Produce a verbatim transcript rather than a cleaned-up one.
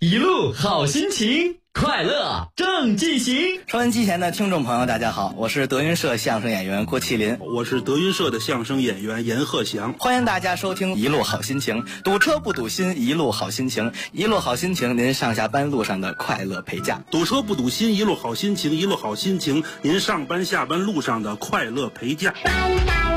一路好心情，快乐正进行。 收音机前的听众朋友大家好，我是德云社相声演员郭麒麟， 我是德云社的相声演员阎鹤祥。 欢迎大家收听一路好心情，堵车不堵心，一路好心情，一路好心情，您上下班路上的快乐陪驾。 堵车不堵心，一路好心情，一路好心情，您上班下班路上的快乐陪驾。